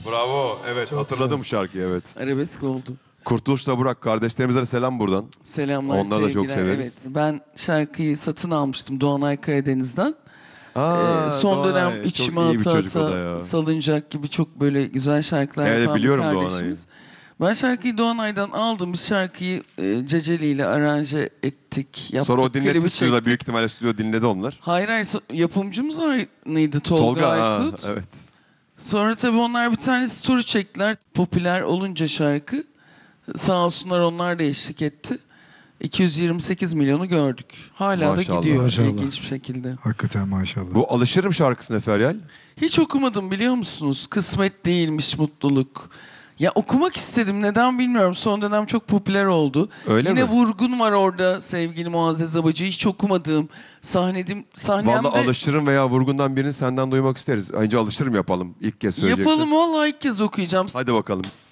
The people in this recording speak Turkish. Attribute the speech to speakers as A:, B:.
A: Bravo. Evet,
B: Çok
A: hatırladım
B: güzel.
A: şarkıyı, evet.
C: Arabesk oldu.
A: Kurtuluş'la Burak kardeşlerimize de selam buradan.
C: Selamlar,
A: Onları da çok
C: sevgiler.
A: severiz.
C: Evet, ben şarkıyı satın almıştım Doğanay Karadeniz'den. Son dönem
A: Doğanay,
C: içime
A: çok iyi bir
C: ata
A: çocuk o da
C: ata,
A: ya.
C: Salıncak gibi çok böyle güzel şarkılar
A: Evet,
C: yapan bir
A: biliyorum
C: kardeşimiz. Ben şarkıyı Doğanay'dan aldım. Biz şarkıyı Ceceli ile aranje ettik, yaptık.
A: Sonra o dinletti
C: klibi
A: stüdyoda.
C: çektik.
A: Büyük ihtimalle stüdyo dinledi onlar.
C: Hayır, yapımcımız aynıydı Tolga Aykut.
A: Evet.
C: Sonra tabii onlar bir tane story çektiler. Popüler olunca şarkı. Sağ olsunlar, onlar da eşlik etti. 228 milyonu gördük. Hala
A: Maşallah.
C: da gidiyor
B: Maşallah.
C: ilginç bir şekilde.
B: Hakikaten maşallah.
A: Bu Alışırım şarkısını Feryal.
C: Hiç okumadım biliyor musunuz? Kısmet değilmiş mutluluk. Ya okumak istedim, neden bilmiyorum. Son dönem çok popüler oldu.
A: Öyle
C: Yine
A: mi?
C: Vurgun var orada, sevgili Muazzez Abacı. Hiç okumadığım sahnemde
A: Vallahi Alışırım veya Vurgun'dan birini senden duymak isteriz. Önce Alışırım yapalım. İlk kez söyleyeceksin.
C: yapalım, vallahi ilk kez okuyacağım.
A: Hadi bakalım.